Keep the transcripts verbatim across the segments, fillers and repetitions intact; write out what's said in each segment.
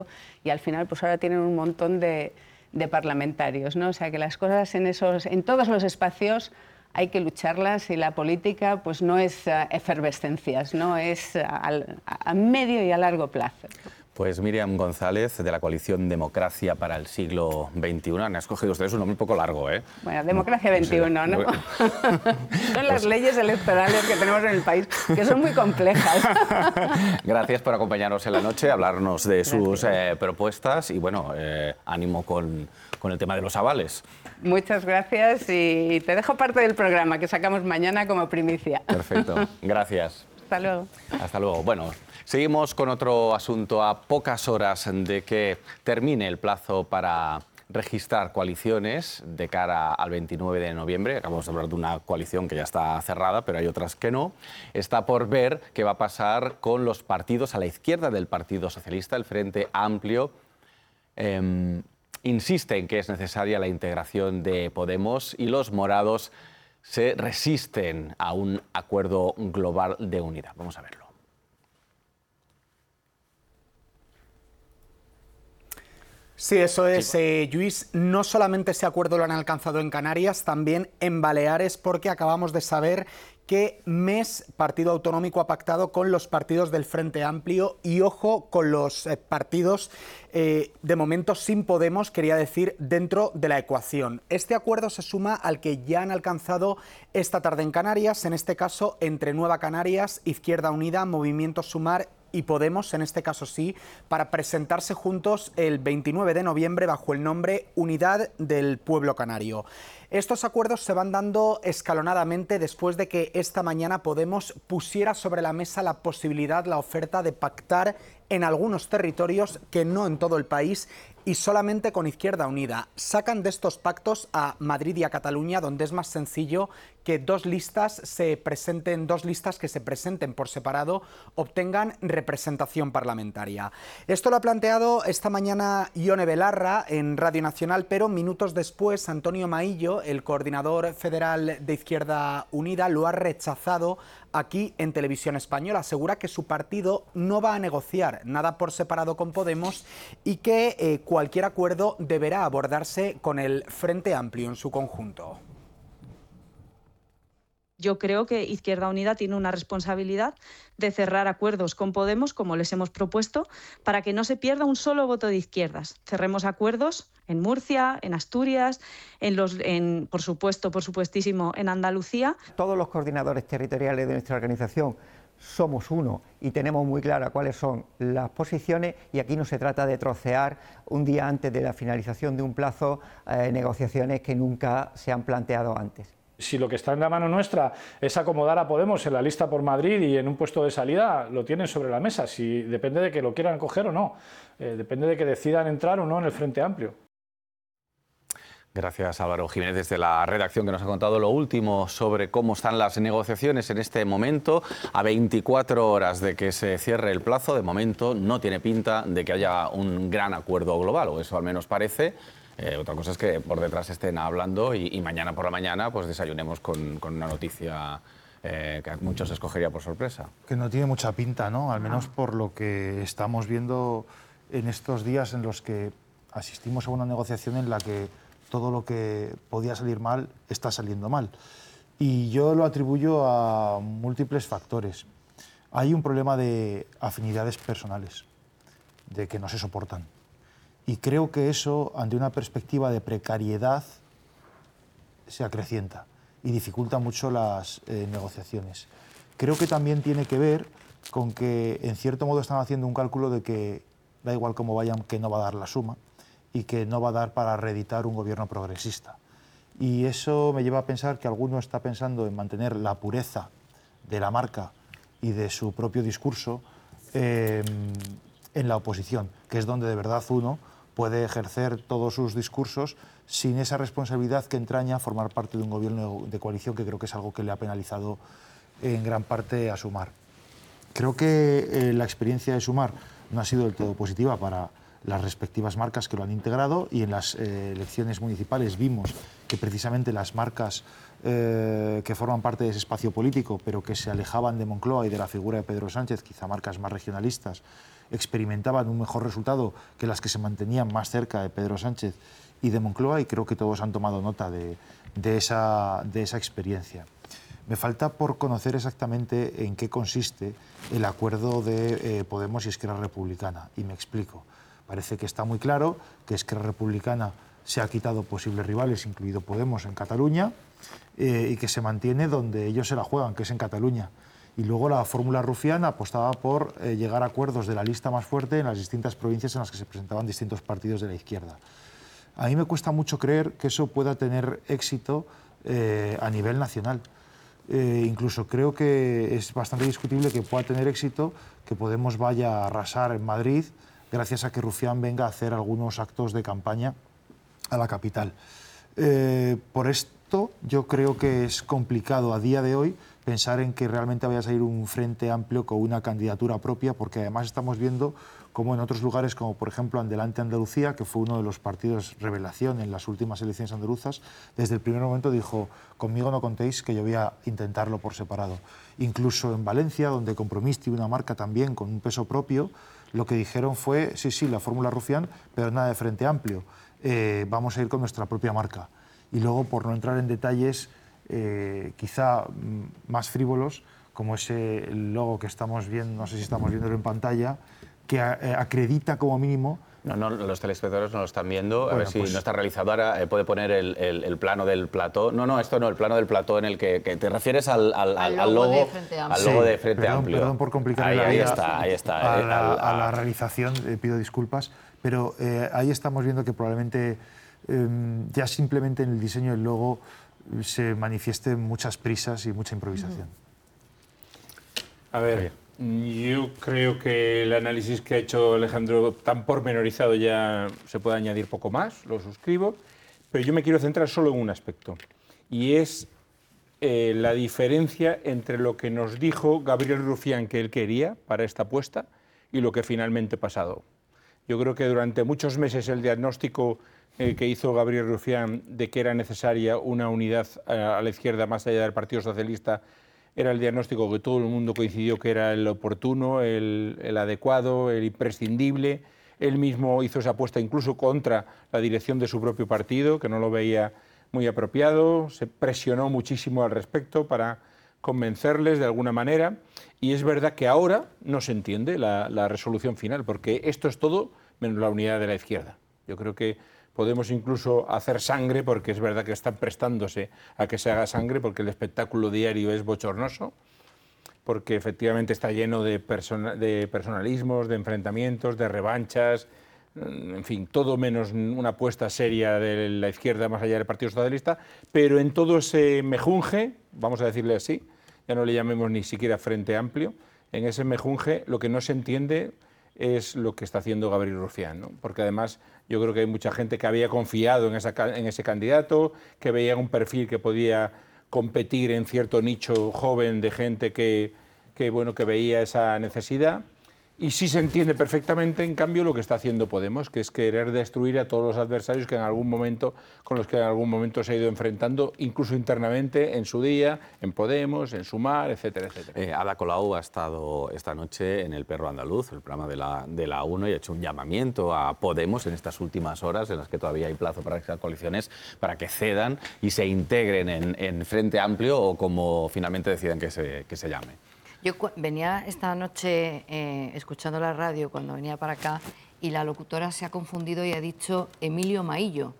y al final pues ahora tienen un montón de, de parlamentarios, ¿no? O sea que las cosas en, esos, en todos los espacios hay que lucharlas y la política pues no es uh, efervescencias, no es uh, al, a medio y a largo plazo. Pues Míriam González, de la coalición Democracia para el siglo veintiuno. Han escogido ustedes un nombre un poco largo, ¿eh? Bueno, Democracia veintiuno, ¿no? ¿no? Son las leyes electorales que tenemos en el país, que son muy complejas. Gracias por acompañarnos en la noche, hablarnos de sus eh, propuestas y, bueno, eh, ánimo con, con el tema de los avales. Muchas gracias y te dejo parte del programa que sacamos mañana como primicia. Perfecto, gracias. Hasta luego. Hasta luego. Bueno, seguimos con otro asunto. A pocas horas de que termine el plazo para registrar coaliciones de cara al veintinueve de noviembre, acabamos de hablar de una coalición que ya está cerrada, pero hay otras que no, está por ver qué va a pasar con los partidos a la izquierda del Partido Socialista, el Frente Amplio. Eh, insiste en que es necesaria la integración de Podemos y los morados se resisten a un acuerdo global de unidad. Vamos a verlo. Sí, eso es, eh, Lluís. No solamente ese acuerdo lo han alcanzado en Canarias, también en Baleares, porque acabamos de saber que M E S, Partido Autonómico, ha pactado con los partidos del Frente Amplio y, ojo, con los eh, partidos, eh, de momento sin Podemos, quería decir, dentro de la ecuación. Este acuerdo se suma al que ya han alcanzado esta tarde en Canarias, en este caso entre Nueva Canarias, Izquierda Unida, Movimiento Sumar y Podemos, en este caso sí, para presentarse juntos el veintinueve de noviembre bajo el nombre Unidad del Pueblo Canario. Estos acuerdos se van dando escalonadamente después de que esta mañana Podemos pusiera sobre la mesa la posibilidad, la oferta de pactar en algunos territorios, que no en todo el país, y solamente con Izquierda Unida. Sacan de estos pactos a Madrid y a Cataluña, donde es más sencillo que dos listas se presenten, dos listas que se presenten por separado obtengan representación parlamentaria. Esto lo ha planteado esta mañana Ione Belarra en Radio Nacional, pero minutos después Antonio Maillo, el coordinador federal de Izquierda Unida, lo ha rechazado aquí en Televisión Española. Asegura que su partido no va a negociar nada por separado con Podemos y que eh, cualquier acuerdo deberá abordarse con el Frente Amplio en su conjunto. Yo creo que Izquierda Unida tiene una responsabilidad de cerrar acuerdos con Podemos, como les hemos propuesto, para que no se pierda un solo voto de izquierdas. Cerremos acuerdos en Murcia, en Asturias, en los, en, por supuesto, por supuestísimo, en Andalucía. Todos los coordinadores territoriales de nuestra organización somos uno y tenemos muy claras cuáles son las posiciones, y aquí no se trata de trocear un día antes de la finalización de un plazo eh, negociaciones que nunca se han planteado antes. Si lo que está en la mano nuestra es acomodar a Podemos en la lista por Madrid y en un puesto de salida, lo tienen sobre la mesa. Si depende de que lo quieran coger o no, eh, depende de que decidan entrar o no en el Frente Amplio. Gracias, Álvaro Jiménez, desde la redacción, que nos ha contado lo último sobre cómo están las negociaciones en este momento. A veinticuatro horas de que se cierre el plazo, de momento no tiene pinta de que haya un gran acuerdo global, o eso al menos parece. Eh, otra cosa es que por detrás estén hablando y, y mañana por la mañana pues desayunemos con, con una noticia eh, que a muchos escogería por sorpresa. Que no tiene mucha pinta, ¿no? Al menos por lo que estamos viendo en estos días en los que asistimos a una negociación en la que todo lo que podía salir mal está saliendo mal. Y yo lo atribuyo a múltiples factores. Hay un problema de afinidades personales, de que no se soportan. Y creo que eso, ante una perspectiva de precariedad, se acrecienta y dificulta mucho las eh, negociaciones. Creo que también tiene que ver con que, en cierto modo, están haciendo un cálculo de que da igual cómo vayan, que no va a dar la suma y que no va a dar para reeditar un gobierno progresista. Y eso me lleva a pensar que alguno está pensando en mantener la pureza de la marca y de su propio discurso eh, en la oposición, que es donde de verdad uno puede ejercer todos sus discursos sin esa responsabilidad que entraña formar parte de un gobierno de coalición, que creo que es algo que le ha penalizado en gran parte a Sumar. Creo que eh, la experiencia de Sumar no ha sido del todo positiva para las respectivas marcas que lo han integrado, y en las eh, elecciones municipales vimos que precisamente las marcas eh, que forman parte de ese espacio político, pero que se alejaban de Moncloa y de la figura de Pedro Sánchez, quizá marcas más regionalistas, experimentaban un mejor resultado que las que se mantenían más cerca de Pedro Sánchez y de Moncloa, y creo que todos han tomado nota de, de, esa, de esa experiencia. Me falta por conocer exactamente en qué consiste el acuerdo de eh, Podemos y Esquerra Republicana, y me explico. Parece que está muy claro que Esquerra Republicana se ha quitado posibles rivales, incluido Podemos, en Cataluña, eh, y que se mantiene donde ellos se la juegan, que es en Cataluña. Y luego la fórmula Rufián apostaba por eh, llegar a acuerdos de la lista más fuerte en las distintas provincias en las que se presentaban distintos partidos de la izquierda. A mí me cuesta mucho creer que eso pueda tener éxito eh, a nivel nacional. Eh, incluso creo que es bastante discutible que pueda tener éxito que Podemos vaya a arrasar en Madrid gracias a que Rufián venga a hacer algunos actos de campaña a la capital. Eh, por esto yo creo que es complicado a día de hoy pensar en que realmente vaya a salir un frente amplio con una candidatura propia, porque además estamos viendo como en otros lugares, como por ejemplo Adelante Andalucía, que fue uno de los partidos revelación en las últimas elecciones andaluzas, desde el primer momento dijo: conmigo no contéis, que yo voy a intentarlo por separado. Incluso en Valencia, donde Compromís tiene una marca también con un peso propio, lo que dijeron fue: sí, sí, la fórmula Rufián, pero nada de frente amplio, eh, vamos a ir con nuestra propia marca. Y luego, por no entrar en detalles eh, quizá más frívolos, como ese logo que estamos viendo, no sé si estamos viéndolo en pantalla, que eh, acredita como mínimo... No, no, los telespectadores no lo están viendo. Bueno, a ver si pues, nuestra realizadora eh, puede poner el, el, el plano del plató. No, no, esto no, el plano del plató en el que, que te refieres al, al, al, al logo, de Frente Amplio. Al logo sí, de Frente perdón, Amplio. Perdón por complicar ahí, la ahí vida está, ahí está. A, eh, la, al, a la realización eh, pido disculpas, pero eh, ahí estamos viendo que probablemente eh, ya simplemente en el diseño del logo se manifiesten muchas prisas y mucha improvisación. A ver, yo creo que el análisis que ha hecho Alejandro, tan pormenorizado, ya se puede añadir poco más, lo suscribo, pero yo me quiero centrar solo en un aspecto, y es eh, la diferencia entre lo que nos dijo Gabriel Rufián que él quería para esta apuesta y lo que finalmente ha pasado. Yo creo que durante muchos meses el diagnóstico eh, que hizo Gabriel Rufián de que era necesaria una unidad a, a la izquierda más allá del Partido Socialista era el diagnóstico que todo el mundo coincidió que era el oportuno, el, el adecuado, el imprescindible. Él mismo hizo esa apuesta incluso contra la dirección de su propio partido, que no lo veía muy apropiado, se presionó muchísimo al respecto para convencerles de alguna manera, y es verdad que ahora no se entiende la, la resolución final, porque esto es todo menos la unidad de la izquierda. Yo creo que podemos incluso hacer sangre, porque es verdad que están prestándose a que se haga sangre, porque el espectáculo diario es bochornoso, porque efectivamente está lleno de, persona, de personalismos, de enfrentamientos, de revanchas, en fin, todo menos una apuesta seria de la izquierda más allá del Partido Socialista, pero en todo ese mejunje, vamos a decirle así, ya no le llamemos ni siquiera Frente Amplio, en ese mejunje lo que no se entiende es lo que está haciendo Gabriel Rufián, ¿no? Porque además yo creo que hay mucha gente que había confiado en, esa, en ese candidato, que veía un perfil que podía competir en cierto nicho joven de gente que, que, bueno, que veía esa necesidad. Y sí se entiende perfectamente, en cambio, lo que está haciendo Podemos, que es querer destruir a todos los adversarios que en algún momento, con los que en algún momento se ha ido enfrentando, incluso internamente, en su día, en Podemos, en Sumar, etcétera, etcétera. Eh, Ada Colau ha estado esta noche en El Perro Andaluz, el programa de la, de la uno, y ha hecho un llamamiento a Podemos en estas últimas horas, en las que todavía hay plazo para esas coaliciones, para que cedan y se integren en, en Frente Amplio, o como finalmente deciden que se, que se llame. Yo venía esta noche eh, escuchando la radio cuando venía para acá y la locutora se ha confundido y ha dicho Emilio Maillo.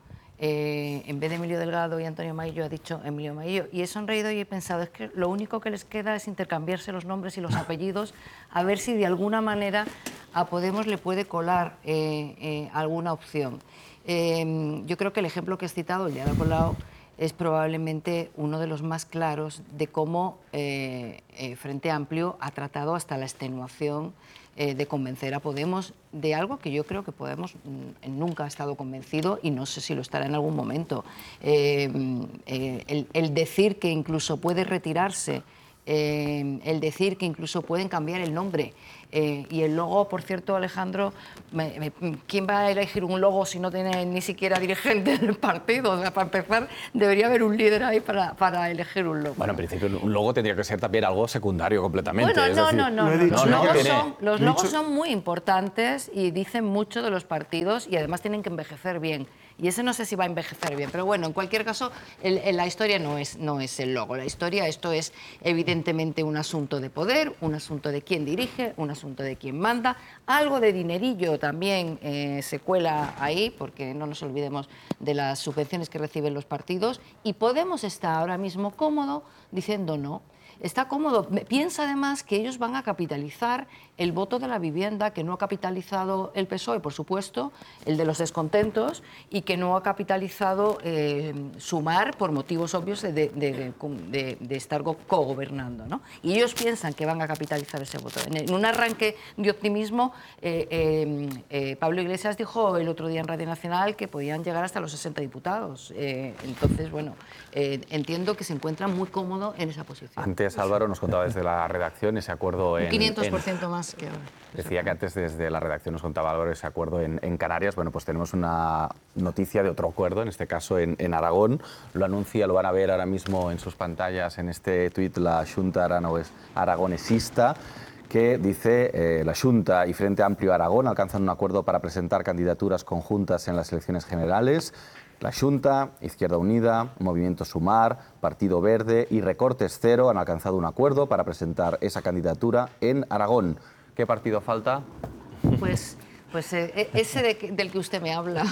Eh, en vez de Emilio Delgado y Antonio Maillo ha dicho Emilio Maillo. Y he sonreído y he pensado, es que lo único que les queda es intercambiarse los nombres y los apellidos, a ver si de alguna manera a Podemos le puede colar eh, eh, alguna opción. Eh, yo creo que el ejemplo que has citado, el de Ada Colau, es probablemente uno de los más claros de cómo eh, eh, Frente Amplio ha tratado hasta la extenuación eh, de convencer a Podemos de algo que yo creo que Podemos mm, nunca ha estado convencido y no sé si lo estará en algún momento. Eh, eh, el, el decir que incluso puede retirarse, eh, el decir que incluso pueden cambiar el nombre, Eh, y el logo, por cierto, Alejandro, me, me, ¿quién va a elegir un logo si no tiene ni siquiera dirigente del partido? O sea, para empezar, debería haber un líder ahí para, para elegir un logo. Bueno, en principio un logo tendría que ser también algo secundario completamente. Bueno, es no, decir, no, no, no, dicho, Los no, logos, tiene- son, los lo he logos dicho- son muy importantes y dicen mucho de los partidos y además tienen que envejecer bien. Y ese no sé si va a envejecer bien, pero bueno, en cualquier caso, el, el, la historia no es, no es el logo. La historia, esto es evidentemente un asunto de poder, un asunto de quién dirige, un asunto de quién manda. Algo de dinerillo también eh, se cuela ahí, porque no nos olvidemos de las subvenciones que reciben los partidos. Y Podemos está ahora mismo cómodo diciendo no. Está cómodo. Piensa además que ellos van a capitalizar el voto de la vivienda que no ha capitalizado el P S O E, por supuesto, el de los descontentos, y que no ha capitalizado eh, Sumar por motivos obvios de, de, de, de, de estar cogobernando, ¿no? Y ellos piensan que van a capitalizar ese voto. En, en un arranque de optimismo, eh, eh, eh, Pablo Iglesias dijo el otro día en Radio Nacional que podían llegar hasta los sesenta diputados. Eh, entonces, bueno, eh, entiendo que se encuentran muy cómodos en esa posición. Antes Álvaro nos contaba desde la redacción ese acuerdo en... Un quinientos por en- ciento más que ahora. Decía que antes desde la redacción nos contaba Álvaro ese acuerdo en, en Canarias. Bueno, pues tenemos una noticia de otro acuerdo, en este caso en, en Aragón. Lo anuncia, lo van a ver ahora mismo en sus pantallas en este tuit la Xunta Aranoes- Aragonesista, que dice eh, la Xunta y Frente Amplio Aragón alcanzan un acuerdo para presentar candidaturas conjuntas en las elecciones generales. La Xunta, Izquierda Unida, Movimiento Sumar, Partido Verde y Recortes Cero han alcanzado un acuerdo para presentar esa candidatura en Aragón. ¿Qué partido falta? Pues, pues eh, ese de que- del que usted me habla.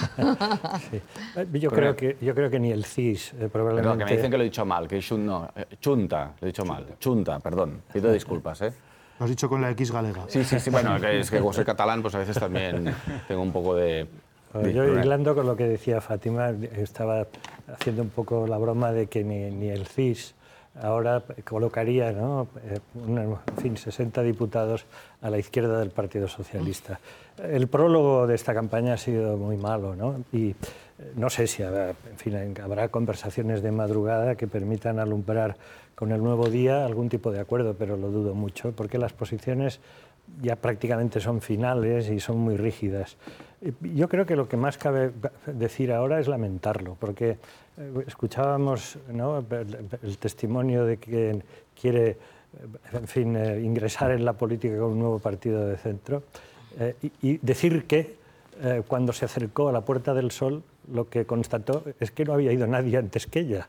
Sí. Yo, creo que, yo creo que ni el C I S, eh, probablemente... Perdón, que me dicen que lo he dicho mal, que es un, no, eh, Chunta, lo he dicho mal. Chunta, perdón. Pido disculpas, ¿eh? Lo has dicho con la X galega. Sí, sí, sí, bueno, que es que como soy catalán, pues a veces también tengo un poco de... de- Yo, hilando con lo que decía Fátima, estaba haciendo un poco la broma de que ni, ni el C I S ahora colocaría, ¿no?, eh, una- en fin, sesenta diputados a la izquierda del Partido Socialista. El prólogo de esta campaña ha sido muy malo, ¿no? Y eh, no sé si habrá, en fin, habrá conversaciones de madrugada que permitan alumbrar con el nuevo día algún tipo de acuerdo, pero lo dudo mucho, porque las posiciones ya prácticamente son finales y son muy rígidas. Yo creo que lo que más cabe decir ahora es lamentarlo, porque eh, escuchábamos, ¿no?, el, el testimonio de quien quiere, en fin, eh, ingresar en la política con un nuevo partido de centro, eh, y, y decir que eh, cuando se acercó a la Puerta del Sol lo que constató es que no había ido nadie antes que ella,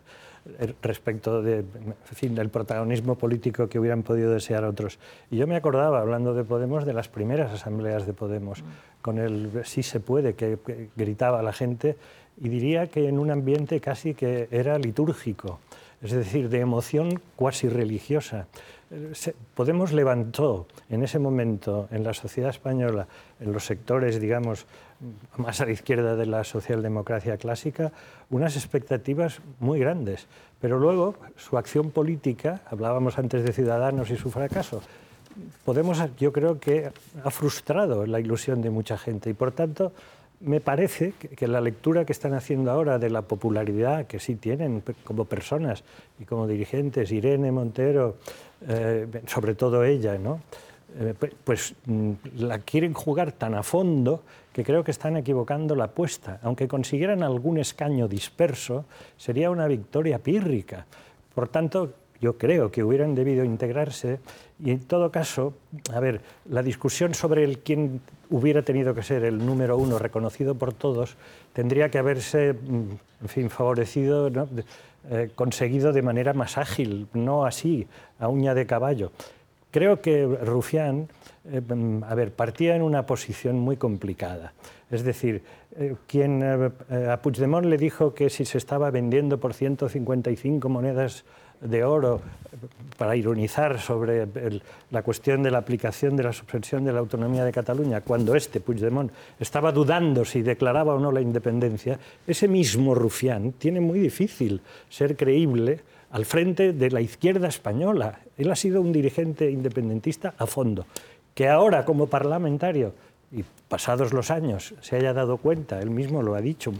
respecto de, en fin, del protagonismo político que hubieran podido desear otros. Y yo me acordaba, hablando de Podemos, de las primeras asambleas de Podemos, con el sí se puede que, que gritaba la gente, y diría que en un ambiente casi que era litúrgico, es decir, de emoción cuasi religiosa. Se, Podemos levantó en ese momento en la sociedad española, en los sectores, digamos, más a la izquierda de la socialdemocracia clásica, unas expectativas muy grandes. Pero luego su acción política, hablábamos antes de Ciudadanos y su fracaso, Podemos, yo creo que ha frustrado la ilusión de mucha gente y, por tanto, me parece que, que la lectura que están haciendo ahora de la popularidad que sí tienen como personas y como dirigentes, Irene Montero, eh, sobre todo ella, ¿no?, eh, pues mm, la quieren jugar tan a fondo que creo que están equivocando la apuesta. Aunque consiguieran algún escaño disperso, sería una victoria pírrica. Por tanto, yo creo que hubieran debido integrarse y, en todo caso, a ver, la discusión sobre el quién hubiera tenido que ser el número uno reconocido por todos tendría que haberse, en fin, favorecido, ¿no?, eh, conseguido de manera más ágil, no así, a uña de caballo. Creo que Rufián, eh, a ver, partía en una posición muy complicada. Es decir, eh, quien eh, a Puigdemont le dijo que si se estaba vendiendo por ciento cincuenta y cinco monedas de oro, para ironizar sobre el, la cuestión de la aplicación de la suspensión de la autonomía de Cataluña, cuando este, Puigdemont, estaba dudando si declaraba o no la independencia, ese mismo Rufián tiene muy difícil ser creíble al frente de la izquierda española. Él ha sido un dirigente independentista a fondo. Que ahora, como parlamentario, y pasados los años, se haya dado cuenta, él mismo lo ha dicho,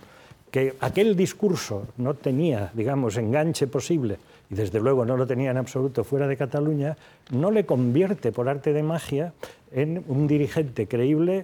que aquel discurso no tenía, digamos, enganche posible, y desde luego no lo tenía en absoluto fuera de Cataluña, no le convierte por arte de magia en un dirigente creíble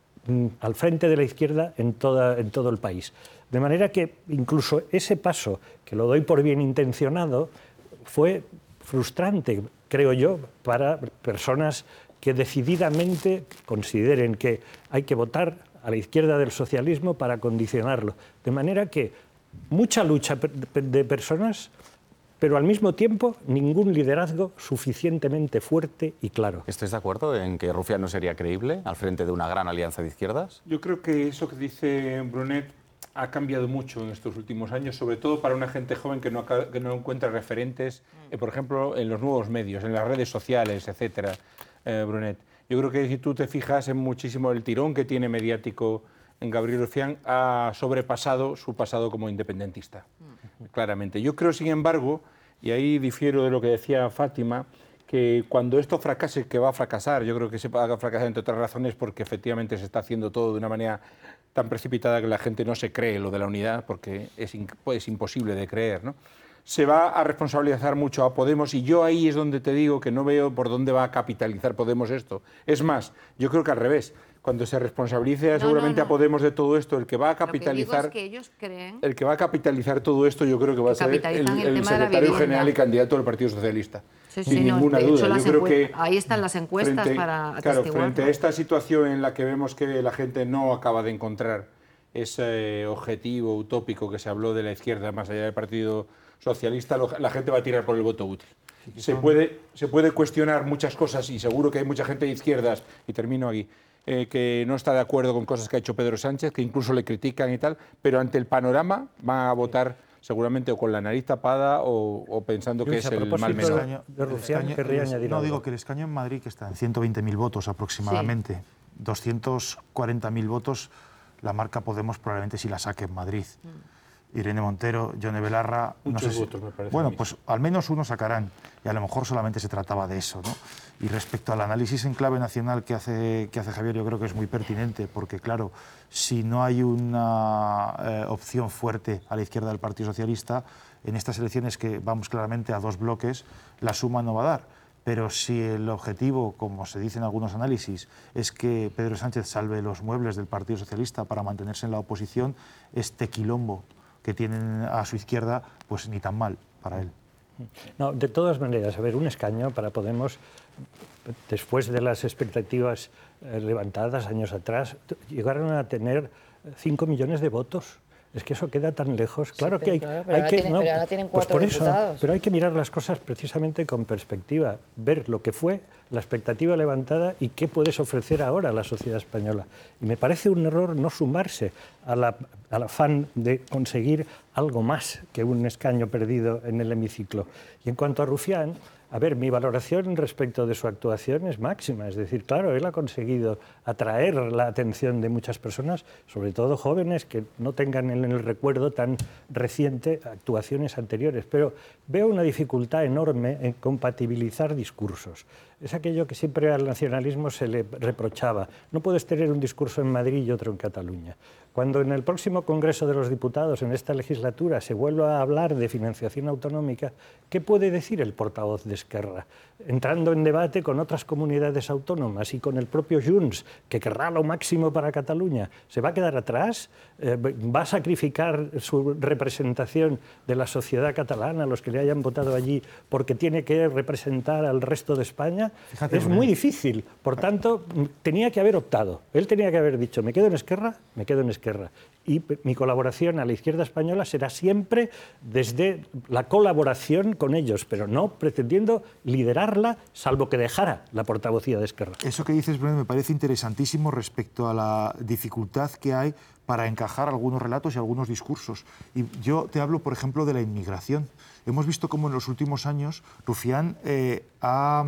al frente de la izquierda en, toda, en todo el país. De manera que incluso ese paso, que lo doy por bien intencionado, fue frustrante, creo yo, para personas que decididamente consideren que hay que votar a la izquierda del socialismo para condicionarlo. De manera que mucha lucha de personas, pero al mismo tiempo ningún liderazgo suficientemente fuerte y claro. ¿Estás de acuerdo en que Rufián no sería creíble al frente de una gran alianza de izquierdas? Yo creo que eso que dice Brunet ha cambiado mucho en estos últimos años, sobre todo para una gente joven que no, que no encuentra referentes, eh, por ejemplo, en los nuevos medios, en las redes sociales, etcétera, eh, Brunet. Yo creo que si tú te fijas en muchísimo el tirón que tiene mediático en Gabriel Rufián, ha sobrepasado su pasado como independentista, claramente. Yo creo, sin embargo, y ahí difiero de lo que decía Fátima, que cuando esto fracase, que va a fracasar, yo creo que se va a fracasar entre otras razones porque efectivamente se está haciendo todo de una manera tan precipitada que la gente no se cree lo de la unidad, porque es, es imposible de creer, ¿no? Se va a responsabilizar mucho a Podemos y yo ahí es donde te digo que no veo por dónde va a capitalizar Podemos esto. Es más, yo creo que al revés. Cuando se responsabilice no, seguramente no, no. a Podemos de todo esto, el que va a capitalizar, Lo que digo es que ellos creen el que va a capitalizar todo esto, yo creo que va a ser el, capitalizan el el tema de la secretario vivienda. general y candidato del Partido Socialista. Sí, Sin sí, no, ninguna de duda. hecho, las Yo creo encue- que ahí están las encuestas frente, para claro, atestiguarlo. frente a esta situación en la que vemos que la gente no acaba de encontrar ese objetivo utópico que se habló de la izquierda más allá del Partido Socialista, lo- la gente va a tirar por el voto útil. Se puede, se puede cuestionar muchas cosas y seguro que hay mucha gente de izquierdas, y termino aquí, eh, que no está de acuerdo con cosas que ha hecho Pedro Sánchez, que incluso le critican y tal, pero ante el panorama va a votar seguramente o con la nariz tapada o, o pensando que Luis, es a el mal propósito menor. de- de Rufián, escaño- querría el- añadir no, algo. digo que el escaño en Madrid, que está en ciento veinte mil votos aproximadamente, doscientos cuarenta mil votos, la marca Podemos probablemente sí la saque en Madrid. Irene Montero, Yone Belarra, no Muchos sé si- votos, me parece a bueno, mí. pues al menos uno sacarán, y a lo mejor solamente se trataba de eso, ¿no? Y respecto al análisis en clave nacional que hace, que hace Javier, yo creo que es muy pertinente, porque claro, si no hay una eh, opción fuerte a la izquierda del Partido Socialista, en estas elecciones que vamos claramente a dos bloques, la suma no va a dar. Pero si el objetivo, como se dice en algunos análisis, es que Pedro Sánchez salve los muebles del Partido Socialista para mantenerse en la oposición, este quilombo que tienen a su izquierda, pues ni tan mal para él. No, de todas maneras, a ver, un escaño para Podemos, después de las expectativas eh, levantadas años atrás, t- llegaron a tener cinco millones de votos. Es que eso queda tan lejos. Claro que hay, claro, pero hay ahora que... tienen- pero ahora tienen pues cuatro por eso, diputados. pero hay que mirar las cosas precisamente con perspectiva, ver lo que fue la expectativa levantada y qué puedes ofrecer ahora a la sociedad española. Y me parece un error no sumarse a la, al afán de conseguir algo más que un escaño perdido en el hemiciclo. Y en cuanto a Rufián, a ver, mi valoración respecto de su actuación es máxima. Es decir, claro, él ha conseguido atraer la atención de muchas personas, sobre todo jóvenes que no tengan en el recuerdo tan reciente actuaciones anteriores. Pero veo una dificultad enorme en compatibilizar discursos. Es aquello que siempre al nacionalismo se le reprochaba. No puedes tener un discurso en Madrid y otro en Cataluña. Cuando en el próximo Congreso de los Diputados, en esta legislatura, se vuelva a hablar de financiación autonómica, ¿qué puede decir el portavoz de Esquerra? Entrando en debate con otras comunidades autónomas y con el propio Junts, que querrá lo máximo para Cataluña, ¿se va a quedar atrás? Eh, ¿Va a sacrificar su representación de la sociedad catalana, los que le hayan votado allí, porque tiene que representar al resto de España? Fíjate, es Brunet. muy difícil. Por tanto, tenía que haber optado. Él tenía que haber dicho, me quedo en Esquerra, me quedo en Esquerra. Y mi colaboración a la izquierda española será siempre desde la colaboración con ellos, pero no pretendiendo liderarla, salvo que dejara la portavocía de Esquerra. Eso que dices, Brunet, me parece interesantísimo respecto a la dificultad que hay para encajar algunos relatos y algunos discursos. Y yo te hablo, por ejemplo, de la inmigración. Hemos visto cómo en los últimos años Rufián eh, ha,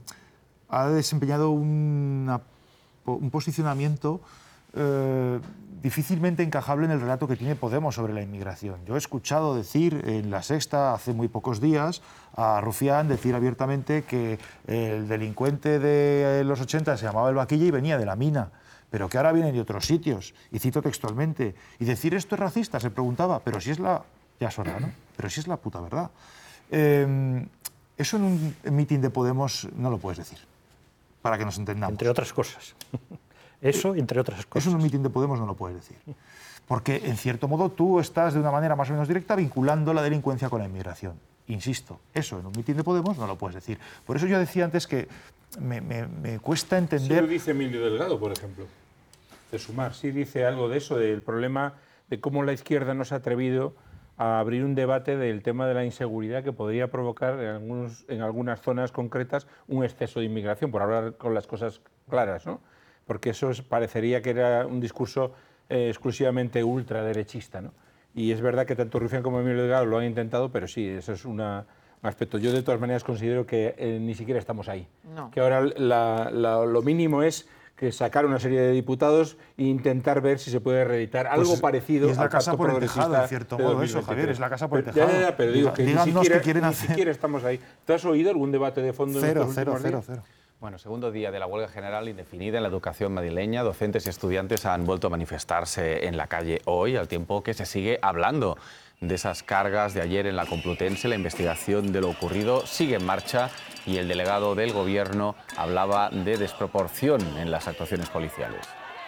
ha desempeñado una, un posicionamiento eh, difícilmente encajable en el relato que tiene Podemos sobre la inmigración. Yo he escuchado decir en La Sexta hace muy pocos días a Rufián decir abiertamente que el delincuente de los ochenta se llamaba El Vaquilla y venía de la mina. pero que ahora vienen de otros sitios, y cito textualmente, y decir esto es racista, se preguntaba, pero si es la... ya sonará, ¿no? Pero si es la puta verdad. Eh, eso en un mitin de Podemos no lo puedes decir, para que nos entendamos. Entre otras cosas. Eso, entre otras cosas. Eso en un mitin de Podemos no lo puedes decir. Porque, en cierto modo, tú estás de una manera más o menos directa vinculando la delincuencia con la inmigración. Insisto, eso en un mitin de Podemos no lo puedes decir. Por eso yo decía antes que me, me, me cuesta entender... Sí lo dice Emilio Delgado, por ejemplo, de Sumar. Sí dice algo de eso, del problema de cómo la izquierda no se ha atrevido a abrir un debate del tema de la inseguridad que podría provocar en, algunos, en algunas zonas concretas un exceso de inmigración, por hablar con las cosas claras, ¿no? Porque eso es, parecería que era un discurso eh, exclusivamente ultraderechista, ¿no? Y es verdad que tanto Rufián como Emilio Delgado lo han intentado, pero sí, eso es una, un aspecto. Yo de todas maneras considero que eh, ni siquiera estamos ahí. No. Que ahora la, la, lo mínimo es que sacar una serie de diputados e intentar ver si se puede reeditar algo pues, parecido y es la al casa Pacto por el tejado, Progresista en cierto de modo, dos mil eso, Javier, veintitrés. es la casa por el Pero, tejado. ya, ya, ya, pero digo que ni siquiera, qué quieren ni hacer. siquiera estamos ahí. ¿Tú has oído algún debate de fondo? Cero, en estos cero, últimos cero, días? cero. Bueno, segundo día de la huelga general indefinida en la educación madrileña. Docentes y estudiantes han vuelto a manifestarse en la calle hoy, al tiempo que se sigue hablando de esas cargas de ayer en la Complutense. La investigación de lo ocurrido sigue en marcha y el delegado del Gobierno hablaba de desproporción en las actuaciones policiales.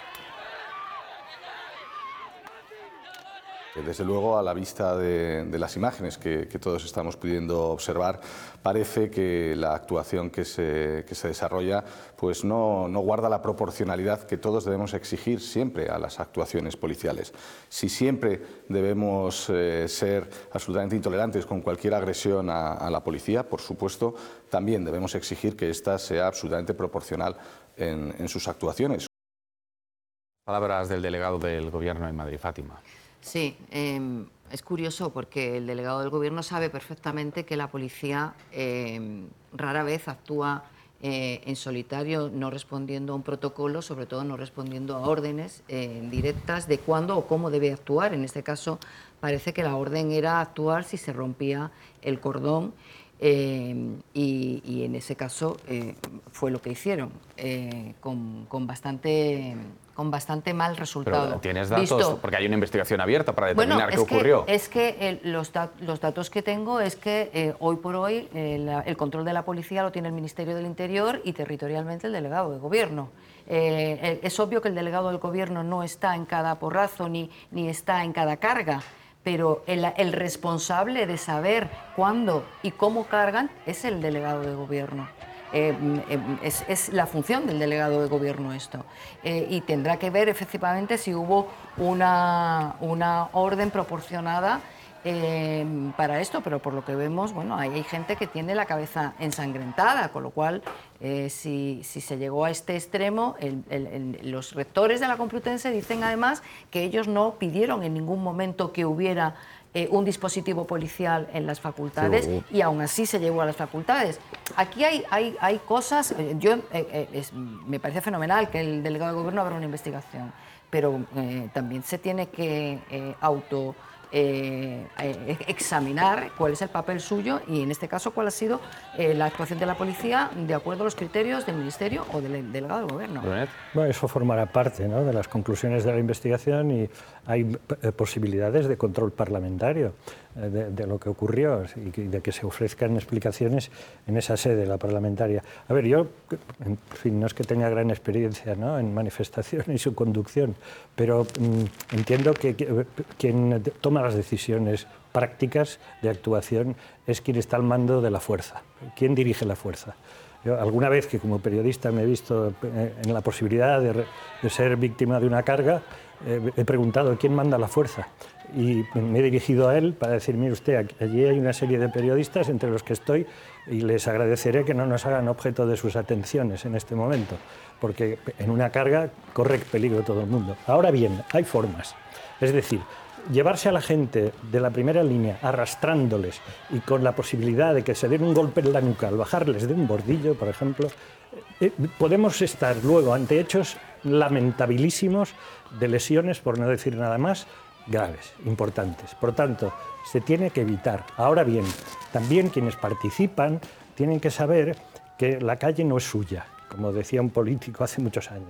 Desde luego, a la vista de, de las imágenes que, que todos estamos pudiendo observar, parece que la actuación que se, que se desarrolla pues no, no guarda la proporcionalidad que todos debemos exigir siempre a las actuaciones policiales. Si siempre debemos eh, ser absolutamente intolerantes con cualquier agresión a, a la policía, por supuesto, también debemos exigir que ésta sea absolutamente proporcional en, en sus actuaciones. Palabras del delegado del Gobierno en Madrid, Fátima. Sí, eh, es curioso porque el delegado del Gobierno sabe perfectamente que la policía eh, rara vez actúa eh, en solitario, no respondiendo a un protocolo, sobre todo no respondiendo a órdenes eh, directas de cuándo o cómo debe actuar. En este caso parece que la orden era actuar si se rompía el cordón eh, y, y en ese caso eh, fue lo que hicieron, eh, con, con bastante... con bastante mal resultado. Pero tienes datos, Visto, porque hay una investigación abierta para determinar bueno, qué ocurrió. Que, es que eh, los, da los datos que tengo es que eh, hoy por hoy eh, la, el control de la policía lo tiene el Ministerio del Interior y territorialmente el delegado de Gobierno. Eh, es obvio que el delegado del Gobierno no está en cada porrazo ni, ni está en cada carga, pero el, el responsable de saber cuándo y cómo cargan es el delegado de Gobierno. Eh, es, es la función del delegado de Gobierno esto. Eh, y tendrá que ver efectivamente si hubo una, una orden proporcionada eh, para esto, pero por lo que vemos, bueno, hay, hay gente que tiene la cabeza ensangrentada, con lo cual, eh, si, si se llegó a este extremo, el, el, el, los rectores de la Complutense dicen además que ellos no pidieron en ningún momento que hubiera Eh, un dispositivo policial en las facultades sí, y aún así se llevó a las facultades. Aquí hay, hay, hay cosas, eh, yo, eh, eh, es, me parece fenomenal que el delegado de Gobierno abra una investigación, pero eh, también se tiene que eh, auto eh, eh, examinar cuál es el papel suyo y en este caso cuál ha sido eh, la actuación de la policía de acuerdo a los criterios del Ministerio o del delegado del Gobierno. Bueno, eso formará parte, ¿no?, de las conclusiones de la investigación y hay eh, posibilidades de control parlamentario eh, de, de lo que ocurrió y de que se ofrezcan explicaciones en esa sede, la parlamentaria. A ver, yo, en fin, no es que tenga gran experiencia, ¿no?, en manifestación y su conducción, pero mm, entiendo que, que quien toma las decisiones prácticas de actuación es quien está al mando de la fuerza. ¿Quién dirige la fuerza? Yo alguna vez que como periodista me he visto en la posibilidad de, de ser víctima de una carga, eh, he preguntado quién manda la fuerza y me he dirigido a él para decir, mire usted, allí hay una serie de periodistas entre los que estoy y les agradeceré que no nos hagan objeto de sus atenciones en este momento, porque en una carga corre peligro todo el mundo. Ahora bien, hay formas, es decir, llevarse a la gente de la primera línea arrastrándoles y con la posibilidad de que se den un golpe en la nuca al bajarles de un bordillo, por ejemplo, eh, podemos estar luego ante hechos lamentabilísimos de lesiones, por no decir nada más, graves, importantes. Por tanto, se tiene que evitar. Ahora bien, también quienes participan tienen que saber que la calle no es suya, como decía un político hace muchos años.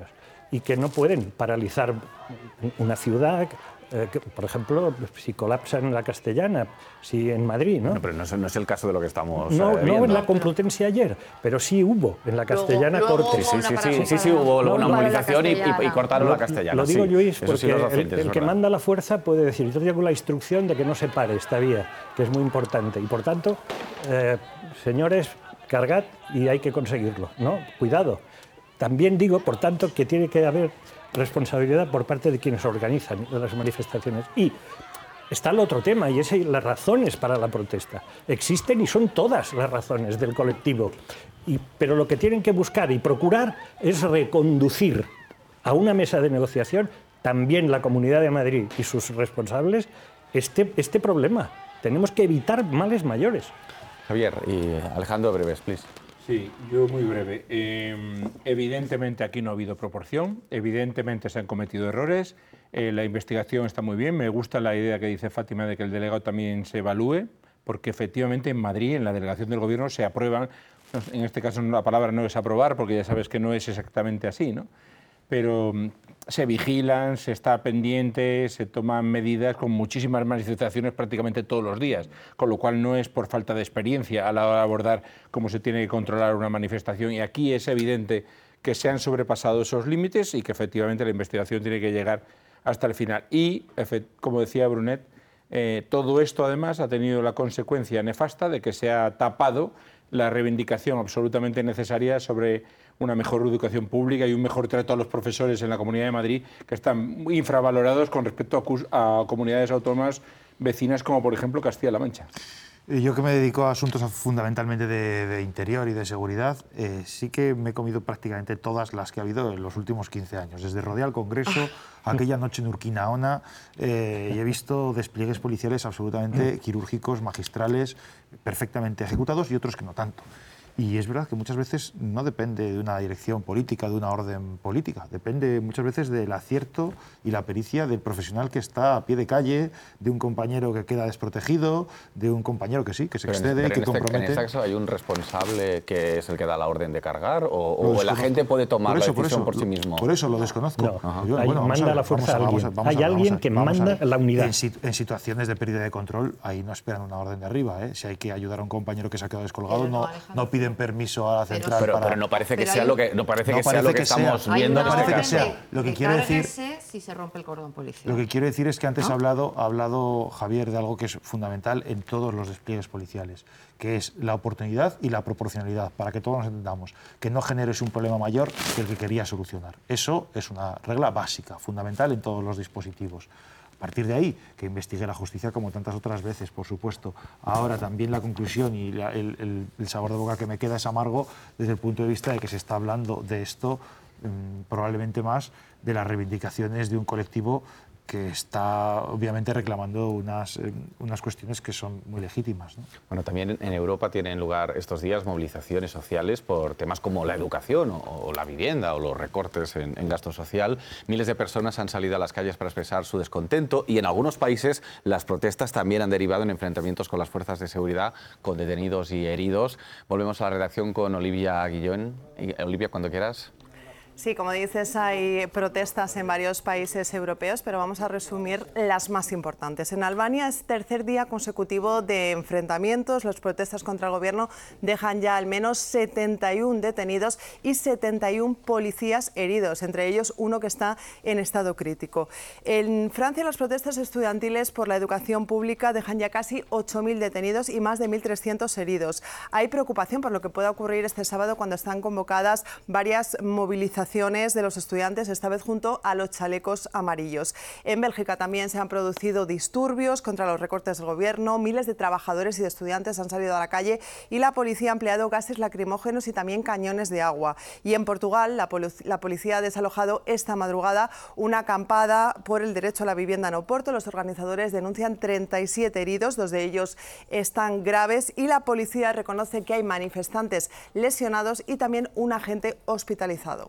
y que no pueden paralizar una ciudad. Eh, que, por ejemplo, si colapsan en la Castellana, si en Madrid, ¿no? No, pero no es, no es el caso de lo que estamos No, eh, viendo. no en la Complutense ayer, pero sí hubo en la Castellana Luego- luego corte. hubo Sí, una sí, para- sí, sí, sí, hubo No, una para la movilización y, y- y Castellana. cortaron Lo- la Castellana. Lo digo, sí. Luis, Eso porque sí, los el, docentes, el es que verdad. manda la fuerza puede decir, yo tengo la instrucción de que no se pare esta vía, que es muy importante. Y por tanto, eh, señores, cargad y hay que conseguirlo, ¿no? Cuidado. También digo, por tanto, que tiene que haber responsabilidad por parte de quienes organizan las manifestaciones. Y está el otro tema, y es las razones para la protesta. Existen y son todas las razones del colectivo. Y, pero lo que tienen que buscar y procurar es reconducir a una mesa de negociación también la Comunidad de Madrid y sus responsables este, este problema. Tenemos que evitar males mayores. Javier y Alejandro, breves, please. Sí, yo muy breve. Eh, evidentemente aquí no ha habido proporción, evidentemente se han cometido errores, eh, la investigación está muy bien, me gusta la idea que dice Fátima de que el delegado también se evalúe, porque efectivamente en Madrid, en la delegación del Gobierno, se aprueban, en este caso la palabra no es aprobar, porque ya sabes que no es exactamente así, ¿no? Pero se vigilan, se está pendiente, se toman medidas con muchísimas manifestaciones prácticamente todos los días, con lo cual no es por falta de experiencia a la hora de abordar cómo se tiene que controlar una manifestación, y aquí es evidente que se han sobrepasado esos límites y que efectivamente la investigación tiene que llegar hasta el final. Y, como decía Brunet, eh, todo esto además ha tenido la consecuencia nefasta de que se ha tapado la reivindicación absolutamente necesaria sobre una mejor educación pública y un mejor trato a los profesores en la Comunidad de Madrid, que están muy infravalorados con respecto a, a comunidades autónomas vecinas como, por ejemplo, Castilla-La Mancha. Yo que me dedico a asuntos fundamentalmente de, de interior y de seguridad, eh, sí que me he comido prácticamente todas las que ha habido en los últimos quince años, desde Rodea al Congreso, aquella noche en Urquinaona, eh, y he visto despliegues policiales absolutamente quirúrgicos, magistrales, perfectamente ejecutados, y otros que no tanto. Y es verdad que muchas veces no depende de una dirección política, de una orden política, depende muchas veces del acierto y la pericia del profesional que está a pie de calle, de un compañero que queda desprotegido, de un compañero que sí, que se Pero en- excede, pero que en este, compromete. En este caso, ¿hay un responsable que es el que da la orden de cargar o, o Lo el desconozco. agente puede tomar Por eso, la decisión por, eso, sí mismo? Por eso lo desconozco. No, Pero yo, ahí bueno, vamos manda a ver, la fuerza vamos a- alguien. vamos a- vamos Hay a ver, alguien vamos a- que vamos a manda ver. la unidad. En, sit- en situaciones de pérdida de control, ahí no esperan una orden de arriba. ¿eh? Si hay que ayudar a un compañero que se ha quedado descolgado, Pero no, no, Alejandro. no piden permiso a la Pero central Pero, para... pero no parece que Pero sea hay lo un- que no parece No que sea parece lo que, que sea. estamos Hay viendo una en este parece que caso. sea. orden Lo que de quiero decir- cárguese si se rompe el cordón policial. Lo que quiero decir es que antes ¿No? ha hablado, ha hablado Javier de algo que es fundamental en todos los despliegues policiales, que es la oportunidad y la proporcionalidad, para que todos nos entendamos, que no generes un problema mayor que el que quería solucionar. Eso es una regla básica, fundamental en todos los dispositivos. A partir de ahí, que investigue la justicia como tantas otras veces, por supuesto. Ahora también la conclusión y la- el, el- el sabor de boca que me queda es amargo desde el punto de vista de que se está hablando de esto mm, probablemente más de las reivindicaciones de un colectivo que está obviamente reclamando unas, eh, unas cuestiones que son muy legítimas, ¿no? Bueno, también en Europa tienen lugar estos días movilizaciones sociales por temas como la educación o, o la vivienda o los recortes en, en gasto social. Miles de personas han salido a las calles para expresar su descontento y en algunos países las protestas también han derivado en enfrentamientos con las fuerzas de seguridad, con detenidos y heridos. Volvemos a la redacción con Olivia Guillón. Y, Olivia, cuando quieras. Sí, como dices, hay protestas en varios países europeos, pero vamos a resumir las más importantes. En Albania es tercer día consecutivo de enfrentamientos. Las protestas contra el gobierno dejan ya al menos setenta y uno detenidos y setenta y uno policías heridos, entre ellos uno que está en estado crítico. En Francia las protestas estudiantiles por la educación pública dejan ya casi ocho mil detenidos y más de mil trescientos heridos. Hay preocupación por lo que pueda ocurrir este sábado cuando están convocadas varias movilizaciones de los estudiantes, esta vez junto a los chalecos amarillos. En Bélgica también se han producido disturbios contra los recortes del gobierno, miles de trabajadores y de estudiantes han salido a la calle y la policía ha empleado gases lacrimógenos y también cañones de agua. Y en Portugal la, la policía ha desalojado esta madrugada una acampada por el derecho a la vivienda en Oporto. Los organizadores denuncian treinta y siete heridos, dos de ellos están graves y la policía reconoce que hay manifestantes lesionados y también un agente hospitalizado.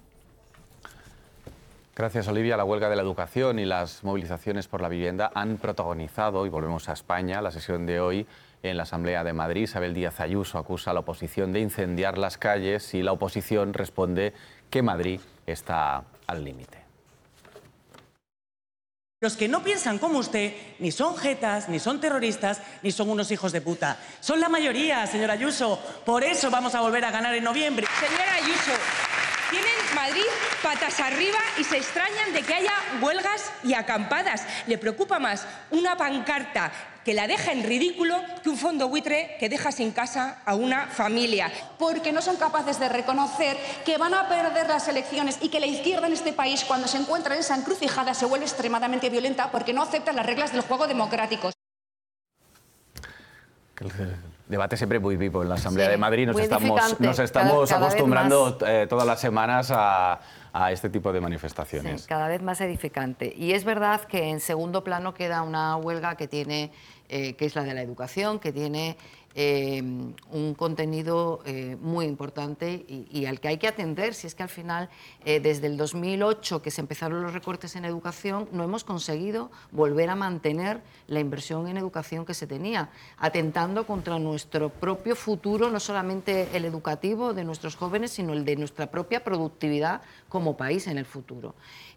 Gracias, Olivia. La huelga de la educación y las movilizaciones por la vivienda han protagonizado, y volvemos a España, la sesión de hoy en la Asamblea de Madrid. Isabel Díaz Ayuso acusa a la oposición de incendiar las calles y la oposición responde que Madrid está al límite. Los que no piensan como usted ni son jetas, ni son terroristas, ni son unos hijos de puta. Son la mayoría, señora Ayuso. Por eso vamos a volver a ganar en noviembre. Señora Ayuso, tienen Madrid patas arriba y se extrañan de que haya huelgas y acampadas. Le preocupa más una pancarta que la deja en ridículo que un fondo buitre que deja sin casa a una familia. Porque no son capaces de reconocer que van a perder las elecciones y que la izquierda en este país, cuando se encuentra en esa encrucijada, se vuelve extremadamente violenta porque no acepta las reglas del juego democrático. El debate siempre muy vivo en la Asamblea Sí, de Madrid. Nos muy estamos, edificante. nos estamos Cada- cada vez acostumbrando más. eh, todas las semanas a, a este tipo de manifestaciones. Sí, cada vez más edificante. Y es verdad que en segundo plano queda una huelga que tiene, eh, que es la de la educación, que tiene eh, un contenido eh, muy importante y, y al que hay que atender, si es que al final, eh, desde el dos mil ocho que se empezaron los recortes en educación, no hemos conseguido volver a mantener la inversión en educación que se tenía, atentando contra nuestro propio futuro, no solamente el educativo de nuestros jóvenes, sino el de nuestra propia productividad como país en el futuro.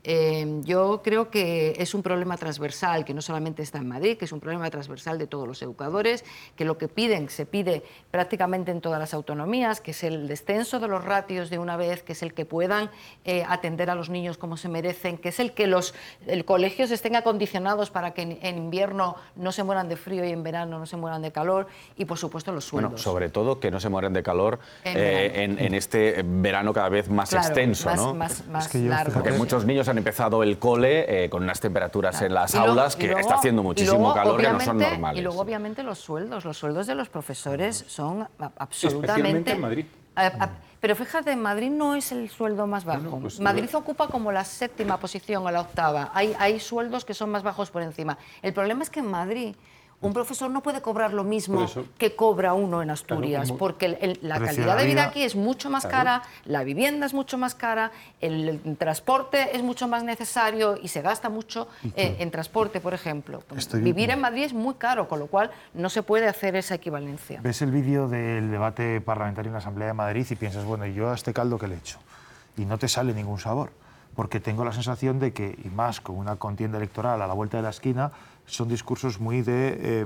Eh, yo creo que es un problema transversal, que no solamente está en Madrid, que es un problema transversal de todos los educadores, que lo que piden se pide prácticamente en todas las autonomías, que es el descenso de los ratios de una vez, que es el que puedan eh, atender a los niños como se merecen, que es el que los el colegios estén acondicionados para que en, en invierno no se mueran de frío y en verano no se mueran de calor, y por supuesto los sueldos. Bueno, sobre todo que no se mueran de calor En eh, verano. en, en este verano cada vez más Claro, extenso, más- ¿no? más- más Es que yo, largo. Porque Sí. muchos niños han empezado el cole eh, con unas temperaturas Claro. en las Y luego- aulas y que luego- está haciendo y muchísimo luego, calor, que no son obviamente, normales. Y luego, obviamente, los sueldos. Los sueldos de los profesores son a- absolutamente... Especialmente en Madrid. A- a- pero fíjate, en Madrid no es el sueldo más bajo. Bueno, pues, Madrid ocupa como la séptima posición o la octava. Hay, hay sueldos que son más bajos por encima. El problema es que en Madrid un profesor no puede cobrar lo mismo Por eso. que cobra uno en Asturias, como- porque el- el- la Precio de calidad la de vida vida. aquí es mucho más Claro. cara, la vivienda es mucho más cara, el, el transporte es mucho más necesario y se gasta mucho eh, en transporte, por ejemplo. Estoy- Vivir en Madrid es muy caro, con lo cual no se puede hacer esa equivalencia. Ves el vídeo del debate parlamentario en la Asamblea de Madrid y piensas, bueno, ¿y yo a este caldo qué le echo? Y no te sale ningún sabor, porque tengo la sensación de que, y más con una contienda electoral a la vuelta de la esquina, son discursos muy de, eh,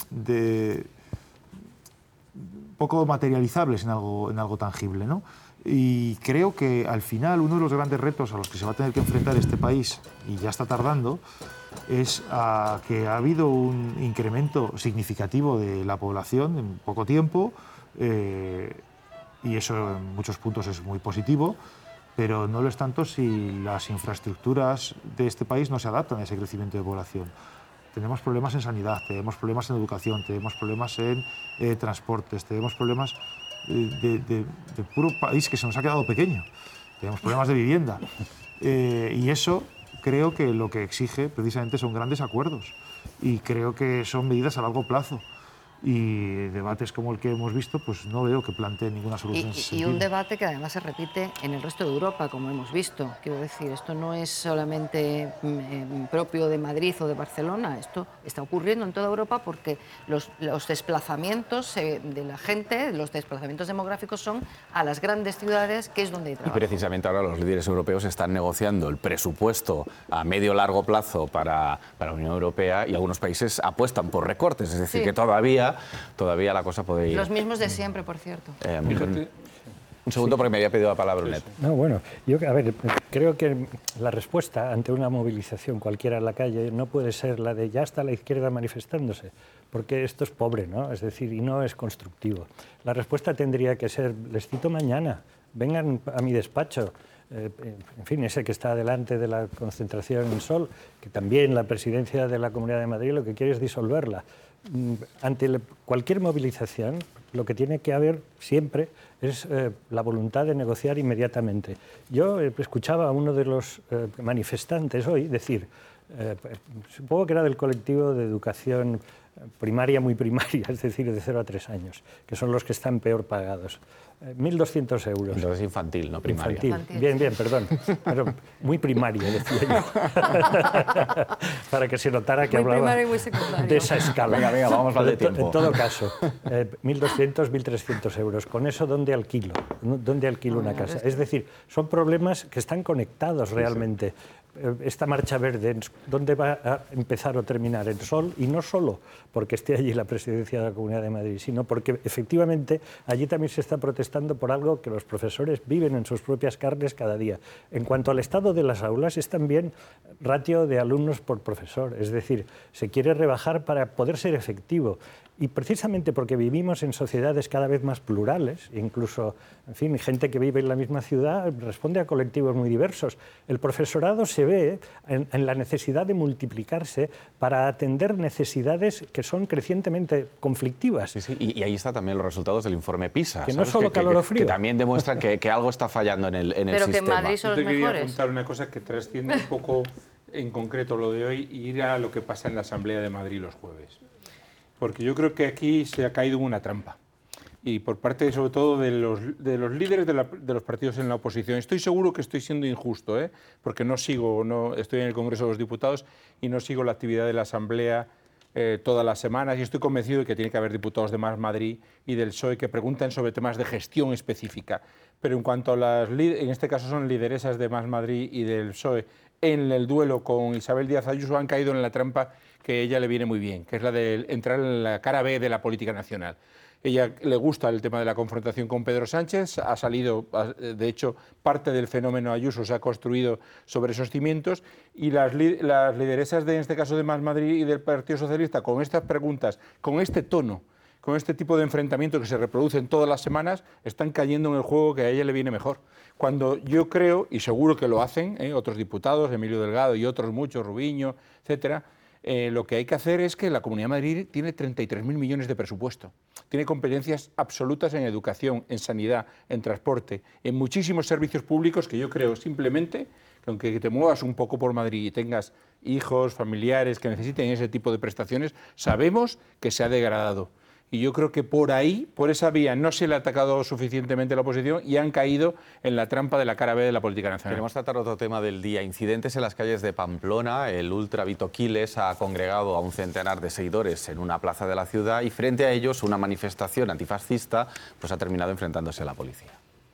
de poco materializables en algo, en algo tangible, ¿no? Y creo que al final uno de los grandes retos a los que se va a tener que enfrentar este país, y ya está tardando, es a que ha habido un incremento significativo de la población en poco tiempo, eh, y eso en muchos puntos es muy positivo, pero no lo es tanto si las infraestructuras de este país no se adaptan a ese crecimiento de población. Tenemos problemas en sanidad, tenemos problemas en educación, tenemos problemas en eh, transportes, tenemos problemas eh, de, de, de puro país que se nos ha quedado pequeño, tenemos problemas de vivienda. Eh, y eso creo que lo que exige precisamente son grandes acuerdos y creo que son medidas a largo plazo. Y debates como el que hemos visto, pues no veo que planteen ninguna Y, solución en ese y sentido. un debate que además se repite en el resto de Europa, como hemos visto. Quiero decir, esto no es solamente mm, eh, propio de Madrid o de Barcelona, esto está ocurriendo en toda Europa porque los, los desplazamientos eh, de la gente, los desplazamientos demográficos son a las grandes ciudades, que es donde hay Y trabajo. precisamente ahora los líderes europeos están negociando el presupuesto a medio largo plazo para, para la Unión Europea y algunos países apuestan por recortes, es decir, Sí. que todavía, todavía la cosa puede ir. Los mismos de siempre, por cierto. Eh, un, un segundo porque me había pedido la palabra Brunet. No, bueno, yo a ver, creo que la respuesta ante una movilización cualquiera en la calle no puede ser la de ya está la izquierda manifestándose, porque esto es pobre, ¿no? Es decir, y no es constructivo. La respuesta tendría que ser, les cito mañana, vengan a mi despacho. Eh, en fin, ese que está delante de la concentración en Sol, que también la presidencia de la Comunidad de Madrid lo que quiere es disolverla. Mm, Ante le- cualquier movilización, lo que tiene que haber siempre es eh, la voluntad de negociar inmediatamente. Yo eh, escuchaba a uno de los eh, manifestantes hoy decir, eh, supongo que era del colectivo de educación primaria, muy primaria, es decir, de cero a tres años, que son los que están peor pagados. mil doscientos euros. Entonces infantil, no primaria. Infantil. Infantil. Bien, bien, perdón. Pero muy primaria, decía yo. Para que se notara que muy hablaba primaria y muy secundaria. de esa escala. Venga, venga, vamos mal de tiempo. En todo caso, eh, mil doscientos, mil trescientos euros. Con eso, ¿dónde alquilo? ¿Dónde alquilo una casa? Es decir, son problemas que están conectados realmente. Esta marcha verde, ¿dónde va a empezar o terminar? En Sol, y no solo porque esté allí la presidencia de la Comunidad de Madrid, sino porque efectivamente allí también se está protestando por algo que los profesores viven en sus propias carnes cada día. En cuanto al estado de las aulas, es también ratio de alumnos por profesor, es decir, se quiere rebajar para poder ser efectivo. Y precisamente porque vivimos en sociedades cada vez más plurales, incluso, en fin, gente que vive en la misma ciudad responde a colectivos muy diversos. El profesorado se ve en, en la necesidad de multiplicarse para atender necesidades que son crecientemente conflictivas. Sí, sí. Y, y ahí están también los resultados del informe PISA. Que ¿sabes? no es solo que, calor o que, frío. Que también demuestran que, que algo está fallando en el, en el Pero sistema. que en Madrid son los Yo te quería mejores. apuntar una cosa que trasciende un poco en concreto lo de hoy y ir a lo que pasa en la Asamblea de Madrid los jueves. Porque yo creo que aquí se ha caído en una trampa. Y por parte, sobre todo, de los, de los líderes de, la, de los partidos en la oposición. Estoy seguro que estoy siendo injusto, ¿eh? Porque no sigo, no, estoy en el Congreso de los Diputados y no sigo la actividad de la Asamblea eh, todas las semanas. Y estoy convencido de que tiene que haber diputados de Más Madrid y del P S O E que preguntan sobre temas de gestión específica. Pero en cuanto a las, en este caso son lideresas de Más Madrid y del P S O E, en el duelo con Isabel Díaz Ayuso han caído en la trampa que a ella le viene muy bien, que es la de entrar en la cara B de la política nacional. Ella le gusta el tema de la confrontación con Pedro Sánchez, ha salido, de hecho, parte del fenómeno Ayuso se ha construido sobre esos cimientos y las, las lideresas, de, en este caso de Más Madrid y del Partido Socialista, con estas preguntas, con este tono, con este tipo de enfrentamiento que se reproducen todas las semanas, están cayendo en el juego que a ella le viene mejor. Cuando yo creo, y seguro que lo hacen, ¿eh? otros diputados, Emilio Delgado y otros muchos, Rubiño, etcétera, eh, lo que hay que hacer es que la Comunidad de Madrid tiene treinta y tres mil millones de presupuesto. Tiene competencias absolutas en educación, en sanidad, en transporte, en muchísimos servicios públicos que yo creo simplemente que aunque te muevas un poco por Madrid y tengas hijos, familiares que necesiten ese tipo de prestaciones, sabemos que se ha degradado. Y yo creo que por ahí, por esa vía, no se le ha atacado suficientemente a la oposición y han caído en la trampa de la cara B de la política nacional. Queremos tratar otro tema del día. Incidentes en las calles de Pamplona. El ultra Vito Quiles ha congregado a un centenar de seguidores en una plaza de la ciudad y frente a ellos una manifestación antifascista pues ha terminado enfrentándose a la policía.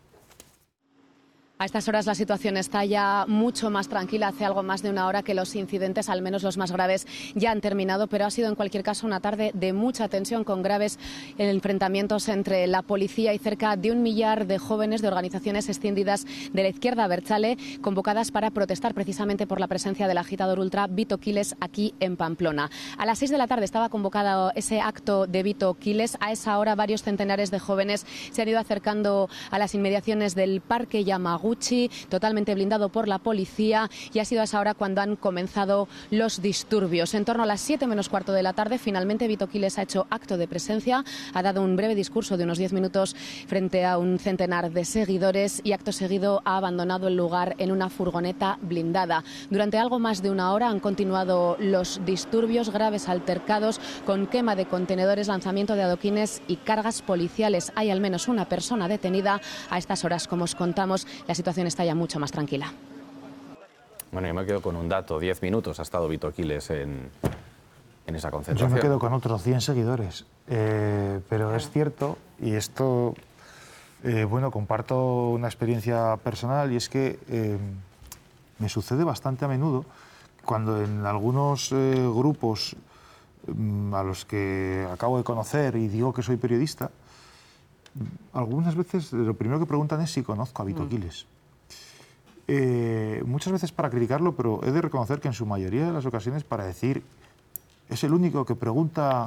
A estas horas la situación está ya mucho más tranquila. Hace algo más de una hora que los incidentes, al menos los más graves, ya han terminado, pero ha sido en cualquier caso una tarde de mucha tensión con graves enfrentamientos entre la policía y cerca de un millar de jóvenes de organizaciones extendidas de la izquierda abertzale convocadas para protestar precisamente por la presencia del agitador ultra Vito Quiles aquí en Pamplona. A las seis de la tarde estaba convocado ese acto de Vito Quiles. A esa hora varios centenares de jóvenes se han ido acercando a las inmediaciones del Parque Yamaguchi, totalmente blindado por la policía, y ha sido a esa hora cuando han comenzado los disturbios. En torno a las siete menos cuarto de la tarde, finalmente Vito Quiles ha hecho acto de presencia, ha dado un breve discurso de unos diez minutos frente a un centenar de seguidores y acto seguido ha abandonado el lugar en una furgoneta blindada. Durante algo más de una hora han continuado los disturbios, graves altercados con quema de contenedores, lanzamiento de adoquines y cargas policiales. Hay al menos una persona detenida. A estas horas, como os contamos, la situación está ya mucho más tranquila. Bueno, yo me quedo con un dato. Diez minutos ha estado Vito Quiles en, en esa concentración. Yo me quedo con otros cien seguidores. Eh, pero es cierto, y esto, eh, bueno, comparto una experiencia personal, y es que eh, me sucede bastante a menudo cuando en algunos eh, grupos a los que acabo de conocer y digo que soy periodista, algunas veces lo primero que preguntan es si conozco a Vito Quiles. Eh, muchas veces para criticarlo, pero he de reconocer que en su mayoría de las ocasiones para decir, es el único que pregunta...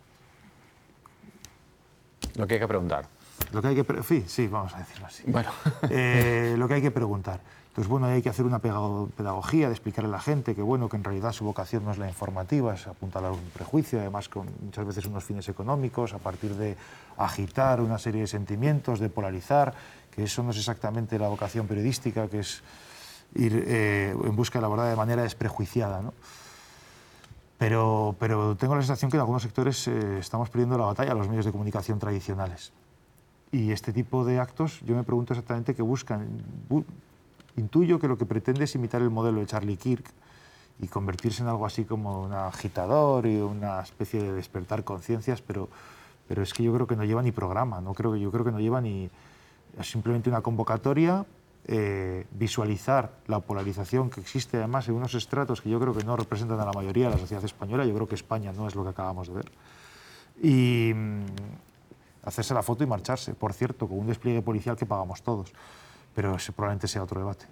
Lo que hay que preguntar. Lo que hay que pre sí, sí, vamos a decirlo así. Bueno. eh, lo que hay que preguntar. Entonces, bueno, hay que hacer una pedagogía de explicarle a la gente que, bueno, que en realidad su vocación no es la informativa, es apuntalar un prejuicio, además con muchas veces unos fines económicos, a partir de agitar una serie de sentimientos, de polarizar, que eso no es exactamente la vocación periodística, que es ir eh, en busca de la verdad de manera desprejuiciada, ¿no? Pero, pero tengo la sensación que en algunos sectores eh, estamos perdiendo la batalla a los medios de comunicación tradicionales. Y este tipo de actos, yo me pregunto exactamente qué buscan. Bu intuyo que lo que pretende es imitar el modelo de Charlie Kirk y convertirse en algo así como un agitador y una especie de despertar conciencias, pero, pero es que yo creo que no lleva ni programa, no creo que, yo creo que no lleva ni simplemente una convocatoria, eh, visualizar la polarización que existe además en unos estratos que yo creo que no representan a la mayoría de la sociedad española. Yo creo que España no es lo que acabamos de ver. Y mmm, hacerse la foto y marcharse, por cierto, con un despliegue policial que pagamos todos. Pero ese probablemente sea otro debate.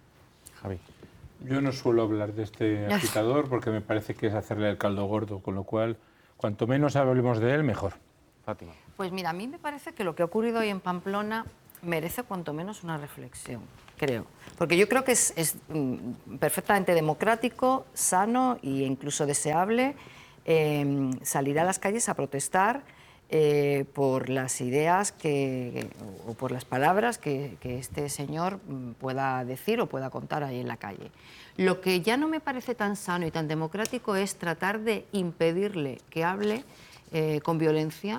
Javi. Yo no suelo hablar de este agitador porque me parece que es hacerle el caldo gordo, con lo cual, cuanto menos hablemos de él, mejor. Fátima. Pues mira, a mí me parece que lo que ha ocurrido hoy en Pamplona merece cuanto menos una reflexión, creo. Porque yo creo que es, es mm, perfectamente democrático, sano e incluso deseable eh, salir a las calles a protestar eh, por las ideas que, o por las palabras que, que este señor pueda decir o pueda contar ahí en la calle. Lo que ya no me parece tan sano y tan democrático es tratar de impedirle que hable eh, con violencia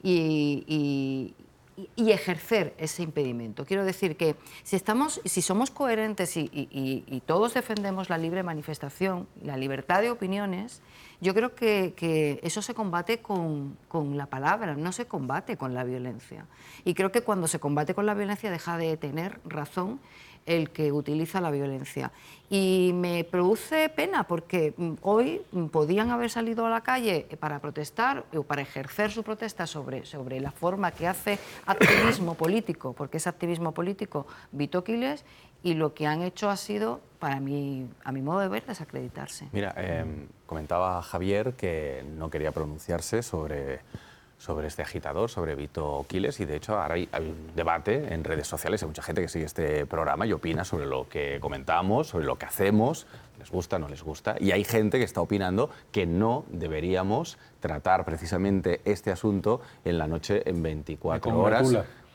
y, y y ejercer ese impedimento. Quiero decir que si, estamos, si somos coherentes y, y, y todos defendemos la libre manifestación, la libertad de opiniones, yo creo que, que eso se combate con, con la palabra, no se combate con la violencia. Y creo que cuando se combate con la violencia deja de tener razón el que utiliza la violencia. Y me produce pena porque hoy podían haber salido a la calle para protestar o para ejercer su protesta sobre, sobre la forma que hace activismo político, porque es activismo político, Vito Quiles, y lo que han hecho ha sido, para mí, a mi modo de ver, desacreditarse. Mira, eh, comentaba Javier que no quería pronunciarse sobre... sobre este agitador, sobre Vito Quiles, y de hecho ahora hay, hay un debate en redes sociales, hay mucha gente que sigue este programa y opina sobre lo que comentamos, sobre lo que hacemos, les gusta, no les gusta, y hay gente que está opinando que no deberíamos tratar precisamente este asunto en la noche en veinticuatro horas.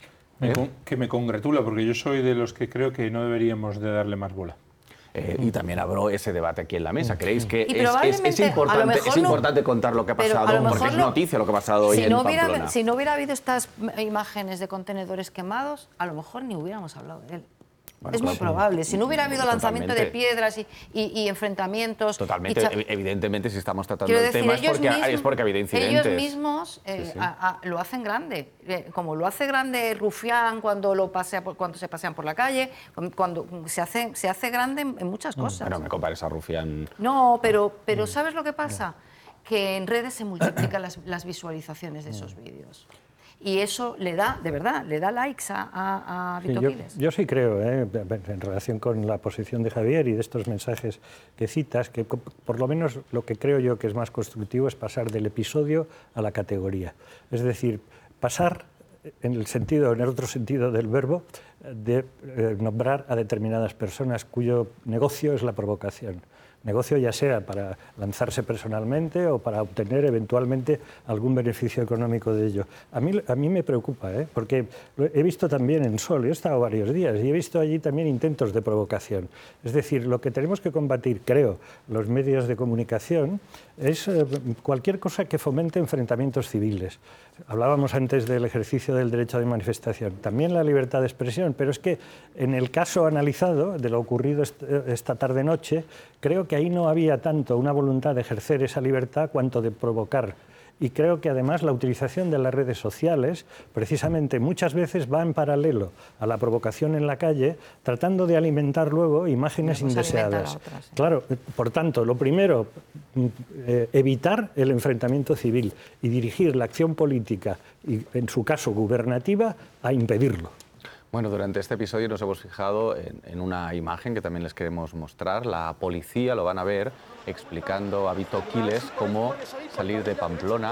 Me ¿Eh? con, que me congratula, porque yo soy de los que creo que no deberíamos de darle más bola. Eh, y también abro ese debate aquí en la mesa. ¿Creéis que es, es, es, a lo importante, mejor es no- importante contar lo que ha pero a pasado? lo Porque es mejor no- noticia lo que ha pasado hoy si en no hubiera, Pamplona. si no hubiera habido estas imágenes de contenedores quemados, a lo mejor ni hubiéramos hablado de él. Bueno, es muy claro. probable. Si no hubiera habido lanzamiento de Totalmente. piedras y, y- y enfrentamientos... Totalmente, y cha- ev- evidentemente, si estamos tratando Quiero el decir, tema es ellos porque, mismos- es porque ha habido incidentes. Ellos mismos eh, Sí, sí. a- a- lo hacen grande, Eh, como lo hace grande Rufián cuando, lo pasea por- cuando se pasean por la calle, cuando se hace, se hace grande en, en muchas cosas. Bueno, me compares a Rufián. No, pero, pero ¿sabes lo que pasa? Que en redes se multiplican las, las visualizaciones de esos vídeos. Y eso le da, de verdad, le da likes a, a, a Sí, Vito yo, Quiles. yo sí creo, ¿eh? en relación con la posición de Javier y de estos mensajes que citas, que co- por lo menos lo que creo yo que es más constructivo es pasar del episodio a la categoría. Es decir, pasar en el sentido, en el otro sentido del verbo, de eh, nombrar a determinadas personas cuyo negocio es la provocación. Negocio ya sea para lanzarse personalmente o para obtener eventualmente algún beneficio económico de ello. A mí, a mí me preocupa, ¿eh? Porque lo he visto también en Sol, he estado varios días y he visto allí también intentos de provocación. Es decir, lo que tenemos que combatir, creo, los medios de comunicación es eh, cualquier cosa que fomente enfrentamientos civiles. Hablábamos antes del ejercicio del derecho de manifestación, también la libertad de expresión, pero es que en el caso analizado de lo ocurrido est- esta tarde-noche, creo que ahí no había tanto una voluntad de ejercer esa libertad cuanto de provocar. Y creo que además la utilización de las redes sociales precisamente muchas veces va en paralelo a la provocación en la calle, tratando de alimentar luego imágenes Luego se alimenta indeseadas. la otra, sí. Claro, eh, por tanto, lo primero, mm, eh, evitar el enfrentamiento civil y dirigir la acción política, y en su caso gubernativa, a impedirlo. Bueno, durante este episodio nos hemos fijado en, en una imagen que también les queremos mostrar. La policía, lo van a ver, explicando a Vito Quiles cómo salir de Pamplona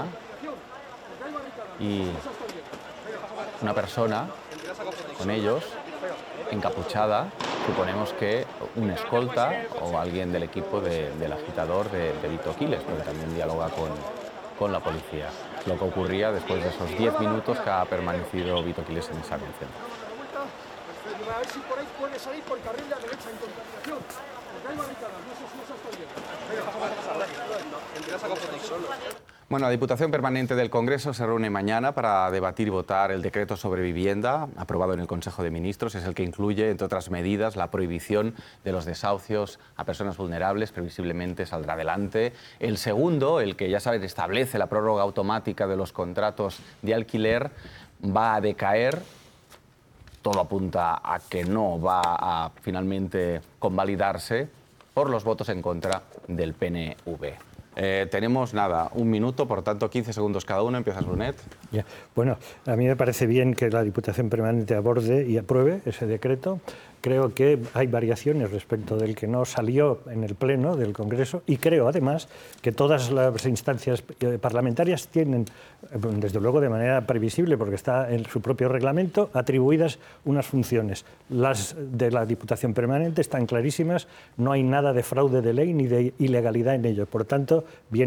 y una persona con ellos, encapuchada, suponemos que un escolta o alguien del equipo de- del agitador de, de Vito Quiles, porque también dialoga con, con la policía. Lo que ocurría después de esos diez minutos que ha permanecido Vito Quiles en esa concentración. para ver si por ahí puede salir por el carril de la derecha en contaminación. Porque hay barricadas, no sé si eso está bien. Venga, vamos a pasar. Bueno, la Diputación Permanente del Congreso se reúne mañana para debatir y votar el decreto sobre vivienda aprobado en el Consejo de Ministros. Es el que incluye, entre otras medidas, la prohibición de los desahucios a personas vulnerables. Previsiblemente saldrá adelante. El segundo, el que ya saben establece la prórroga automática de los contratos de alquiler, va a decaer. Todo apunta a que no va a finalmente convalidarse por los votos en contra del P N V. Eh, tenemos, nada, un minuto, por tanto, quince segundos cada uno. Empiezas, Brunet. Ya. Bueno, a mí me parece bien que la Diputación Permanente aborde y apruebe ese decreto. Creo que hay variaciones respecto del que no salió en el Pleno del Congreso y creo, además, que todas las instancias parlamentarias tienen, desde luego de manera previsible, porque está en su propio reglamento, atribuidas unas funciones. Las de la Diputación Permanente están clarísimas, no hay nada de fraude de ley ni de ilegalidad en ello. Por tanto, bien